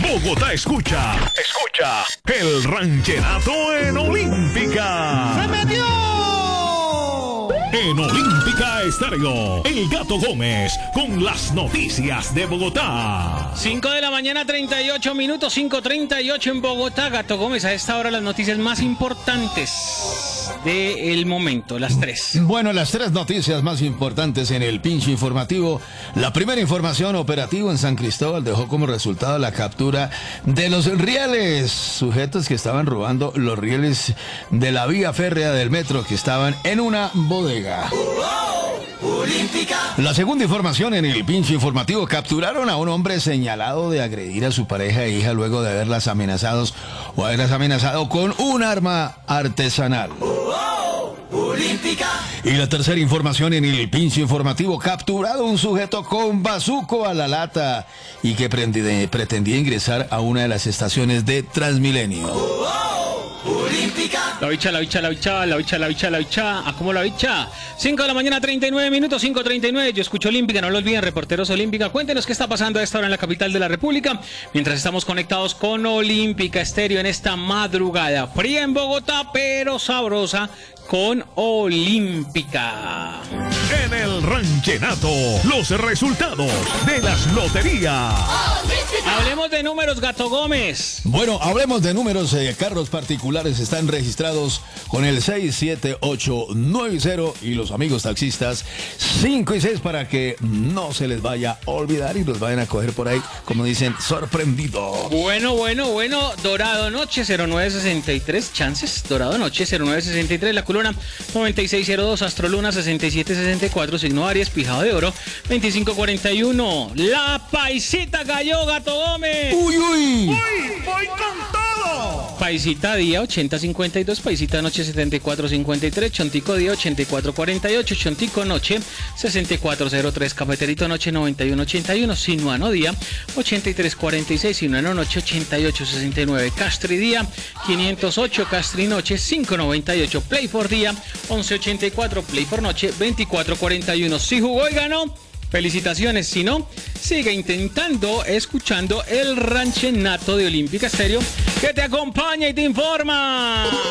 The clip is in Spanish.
Bogotá escucha el ranchenato en Olímpica. ¡Se metió! En Olímpica Estéreo, El Gato Gómez con las noticias de Bogotá. 5 de la mañana, 38 minutos, 5:38 en Bogotá. Gato Gómez, a esta hora las noticias más importantes del momento, las tres. Bueno, las tres noticias más importantes en el pinche informativo. La primera información: operativo en San Cristóbal dejó como resultado la captura de los rieles, sujetos que estaban robando los rieles de la vía férrea del metro, que estaban en una bodega. La segunda información en el pinche informativo: capturaron a un hombre señalado de agredir a su pareja e hija luego de haberlas amenazado con un arma artesanal. Y la tercera información en el pinche informativo: capturado un sujeto con bazuco a la lata y que pretendía ingresar a una de las estaciones de Transmilenio. La bicha. ¿A cómo la bicha? 5 de la mañana, 39 minutos, 5:39. Yo escucho Olímpica, no lo olviden, reporteros Olímpica. Cuéntenos qué está pasando a esta hora en la capital de la República, mientras estamos conectados con Olímpica Estéreo en esta madrugada fría en Bogotá, pero sabrosa con Olímpica. En el ranchenato, los resultados de las loterías. Hablemos de números, Gato Gómez. Bueno, hablemos de números. Carros particulares están registrados con el 67890 y los amigos taxistas 5 y 6, para que no se les vaya a olvidar y los vayan a coger por ahí, como dicen, sorprendido. Bueno. Dorado Noche 0963, chances. Dorado Noche 0963, la culona 9602, Astroluna 6764, signo Aries, Pijado de Oro 2541. La paisita cayó, Gato Gómez. ¡Uy! ¡Voy con todo! Paisita día 8052, paisita noche 7453, chontico día 8448, chontico noche 6403, cafeterito noche 9181, sinuano día 8346, sinuano noche 8869, castri día 508, castri noche 598, play for día 1184, play for noche 2441. Si jugó y ganó, felicitaciones. Si no, sigue intentando, escuchando el ranchenato de Olímpica Estéreo, que te acompaña y te informa.